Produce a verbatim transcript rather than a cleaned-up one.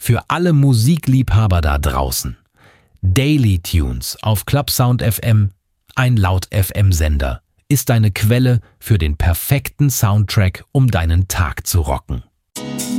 Für alle Musikliebhaber da draußen. Daily Tunes auf Clubsound F M, ein Laut-F M-Sender, ist deine Quelle für den perfekten Soundtrack, um deinen Tag zu rocken.